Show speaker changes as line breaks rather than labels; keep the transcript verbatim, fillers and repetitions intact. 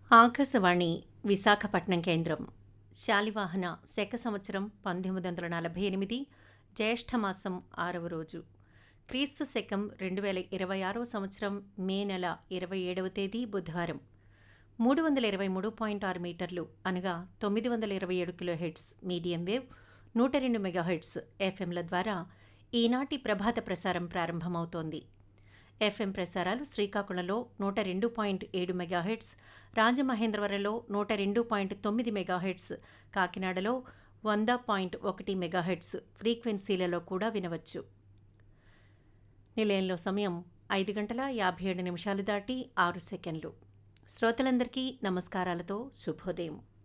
ఆకాశవాణి విశాఖపట్నం కేంద్రం. శాలివాహన శక సంవత్సరం పంతొమ్మిది వందల నలభై ఎనిమిది జ్యేష్ఠమాసం ఆరవ రోజు, క్రీస్తు శకం రెండు వేల ఇరవై ఆరవ సంవత్సరం మే నెల ఇరవై ఏడవ తేదీ బుధవారం. మూడు వందల ఇరవై మూడు పాయింట్ ఆరు మీటర్లు అనగా తొమ్మిది వందల ఇరవై ఏడు కిలో హెడ్స్ మీడియం వేవ్, నూట రెండు మెగాహెడ్స్ ఎఫ్ఎంల ద్వారా ఈనాటి ప్రభాత ప్రసారం ప్రారంభమవుతోంది. ఎఫ్ఎం ప్రసారాలు శ్రీకాకుళంలో నూట రెండు పాయింట్ ఏడు మెగాహెడ్స్, రాజమహేంద్రవరంలో నూట రెండు పాయింట్ తొమ్మిది మెగాహెడ్స్, కాకినాడలో వంద పాయింట్ ఒకటి మెగాహెడ్స్ ఫ్రీక్వెన్సీలలో కూడా వినవచ్చు. నిలయంలో సమయం ఐదు గంటల యాభై ఏడు నిమిషాలు దాటి ఆరు సెకండ్లు. శ్రోతలందరికీ నమస్కారాలతో శుభోదయం.